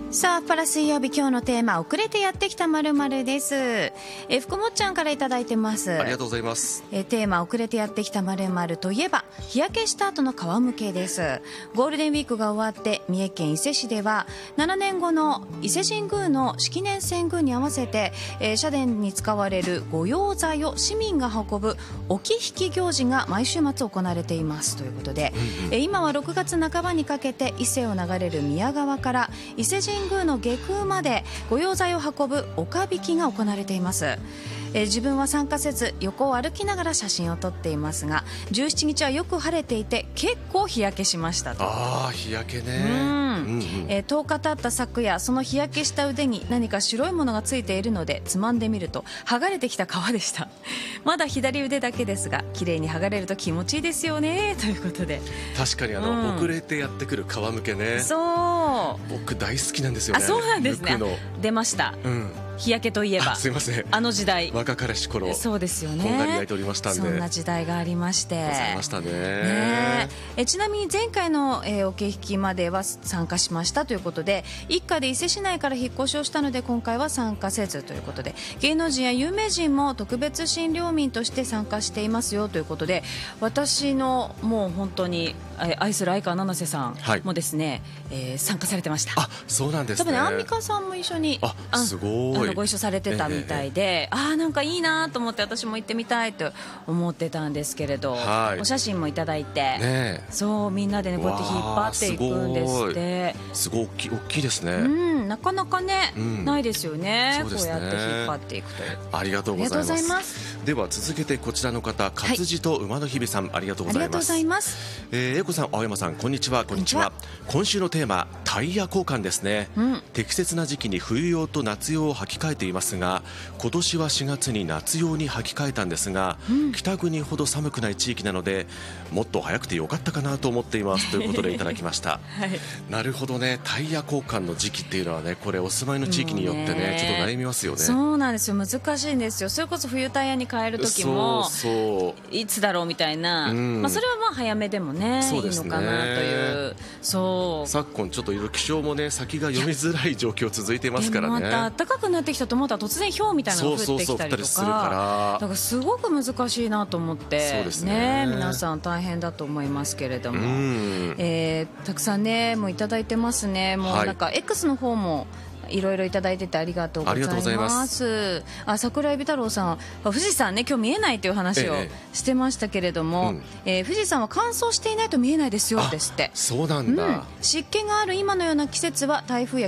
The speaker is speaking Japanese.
さあパラ水曜日、今日のテーマ、遅れてやってきた〇〇です。福もっちゃんからいただいてます。 ありがとうございます。 テーマ、遅れてやってきた〇〇といえば日焼けした後の皮むけです。ゴールデンウィークが終わって三重県伊勢市では7年後の伊勢神宮の式年遷宮に合わせて、社殿に使われる御用材を市民が運ぶ置き引き行事が毎週末行われていますということで、今は6月半ばにかけて伊勢を流れる宮川から伊勢神宮の下宮まで御用材を運ぶ岡引きが行われています。自分は参加せず横を歩きながら写真を撮っていますが、17日はよく晴れていて結構日焼けしましたと。 日焼けね。 10日経った昨夜、その日焼けした腕に何か白いものがついているのでつまんでみると剥がれてきた皮でした。まだ左腕だけですが綺麗に剥がれると気持ちいいですよねということで。 確かに遅れてやってくる皮むけね。 そう僕大好きなんですよね。 そうなんですね。出ました、日焼けといえばすいません、 あの時代、 若かりし頃、 そうですよね、 こんがり焼いておりましたんで、 そんな時代がありましてございましたね。 ちなみに前回のおけ引きまでは参加しましたということで、一家で伊勢市内から引っ越しをしたので今回は参加せずということで、芸能人や有名人も特別診療民として参加していますよということで、私のもう本当に愛する相川七瀬さんもですね、参加されてました。 そうなんですね。 多分ね、アンミカさんも一緒にすごいご一緒されてたみたいで、なんかいいなと思って私も行ってみたいと思ってたんですけれど、お写真もいただいて、そうみんなでねこうやって引っ張っていくんですって。 すごい大きいですね。 なかなかね、ないですよね。 そうですね、 こうやって引っ張っていくという。 ありがとうございます。では続けてこちらの方、活字と馬の日々さん、ありがとうございます。英子さん、青山さん、こんにちは。今週のテーマ、タイヤ交換ですね。適切な時期に冬用と夏用を履き替えていますが、今年は4月に夏用に履き替えたんですが、北国ほど寒くない地域なのでもっと早くてよかったかなと思っていますということでいただきました。なるほどね。タイヤ交換の時期っていうのはね、これお住まいの地域によってね、ちょっと悩みますよね。 そうなんですよ、難しいんですよ。それこそ冬タイヤに変える時もいつだろうみたいな、それはまあ早めでもね、いいのかなという。 昨今ちょっといろいろ気象もね、先が読みづらい状況続いていますからね。 また暖かくなってきたと思ったら突然氷みたいなのが降ってきたりとか、だからすごく難しいなと思って、皆さん大変だと思いますけれども、たくさんねもういただいてますね。もうなんか X の方もいろいろいただいててありがとうございます。桜井美太郎さん、富士山ね今日見えないという話をしてましたけれども、富士山は乾燥していないと見えないですよですって。 そうなんだ。 湿気がある今のような季節は台風や